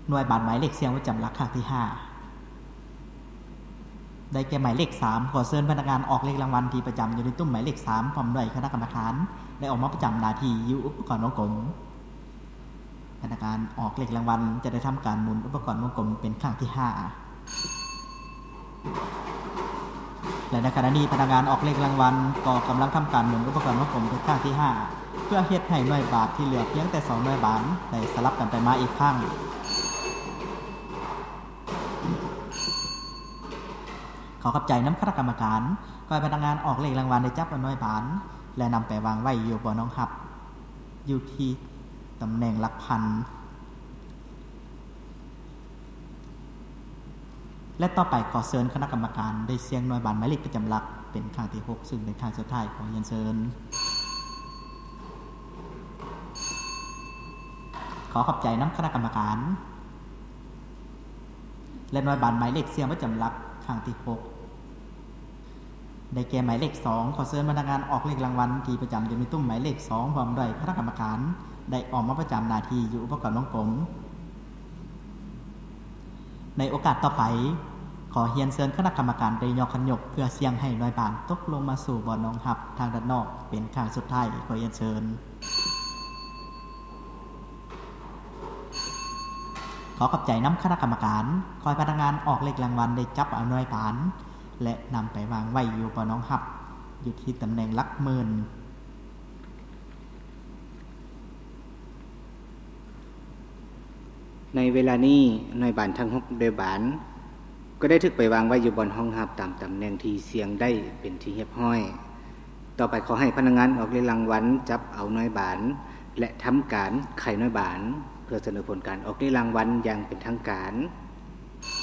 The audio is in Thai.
หน่วยบานหมายเลขเสียงประจำหลักครั้งที่5ได้แก่หมายเลข3ขอเชิญพนักงานออกเลขรางวัลที่ประจำอยู่ในตุ้มหมายเลข3พร้อมด้วยคณะกรรมการได้ออกมาประจำหน้าที่อยู่อุปกรณ์วงกลมพนักงานออกเลขรางวัลจะได้ทำการหมุนอุปกรณ์วงกลมเป็นครั้งที่5และในขณะนี้พนักงานออกเลขรางวัลก็กำลังทำการหมุนอุปกรณ์วงกลมเป็นครั้งที่5เพื่อเฮ็ดให้หน่วยบาทที่เหลือเพียงแต่2หน่วยบาทได้สลับกันไปมาอีกครั้งขอขอบใจน้ำคณะกรรมการฝ่ายพนักงานออกเลขรางวัลได้จับเอาหน่วยบาทและนำไปวางไว้อยู่บ่อน้องหับอยู่ที่ตำแหน่งหลักพันและต่อไปขอเชิญคณะกรรมการได้เสี่ยงหน่วยบาทหมายเลขประจำหลักเป็นครั้งที่6ซึ่งเป็นครั้งสุดท้ายขอเรียนเชิญขอขอบใจน้ำคณะกรรมการและหน่วยบาทหมายเลขเสี่ยงประจำหลักครั้งที่6ได้แก่หมายเลข2ขอเชิญพนักงานออกเลขรางวัลที่ประจำอยู่ในตุ้มหมายเลข2พร้อมด้วยคณะกรรมการได้ออกมาประจำหน้าที่อยู่อุปกรณ์วงกลมในโอกาสต่อไปขอเรียนเชิญคณะกรรมการได้ยกขันยกเพื่อเสี่ยงให้หน่วยบาทตกลงมาสู่บ่อน้องหับทางด้านนอกเป็นครั้งสุดท้ายขอเรียนเชิญขอขอบใจน้ำคณะกรรมการคอยพนักงานออกเลขรางวัลได้จับเอาหน่วยบาทและนำไปวางไว้อยู่บ่อน้องหับอยู่ที่ตำแหน่งหลักหมื่นในเวลานี้หน่วยบานทั้ง6หน่วยบานก็ได้ถูกไปวางไว้อยู่บนห้องหับตามตำแหน่งที่เสียงได้เป็นที่เรียบร้อยต่อไปขอให้พนักงานออกเลขรางวัลจับเอาหน่วยบานและทำการไขหน่วยบานเพื่อเสนอผลการออกเลขรางวัลอย่างเป็นทางการ